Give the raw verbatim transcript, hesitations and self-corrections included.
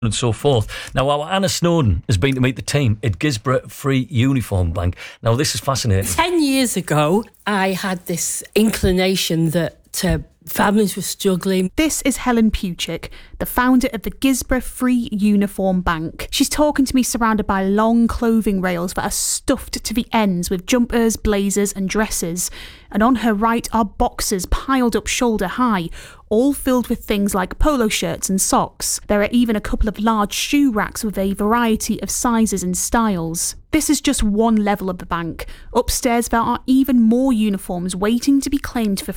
and so forth. Now, our Anna Snowden has been to meet the team at Gisborough Free Uniform Bank. Now, this is fascinating. Ten years ago, I had this inclination that uh, families were struggling. This is Helen Puchik, the founder of the Gisborough Free Uniform Bank. She's talking to me surrounded by long clothing rails that are stuffed to the ends with jumpers, blazers and dresses. And on her right are boxes piled up shoulder high, all filled with things like polo shirts and socks. There are even a couple of large shoe racks with a variety of sizes and styles. This is just one level of the bank. Upstairs there are even more uniforms waiting to be claimed for